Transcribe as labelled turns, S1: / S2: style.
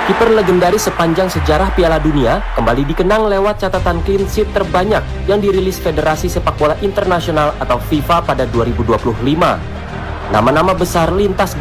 S1: Kiper legendaris sepanjang sejarah Piala Dunia kembali dikenang lewat catatan clean sheet terbanyak yang dirilis Federasi Sepak Bola Internasional atau FIFA pada 2025. Nama-nama besar lintas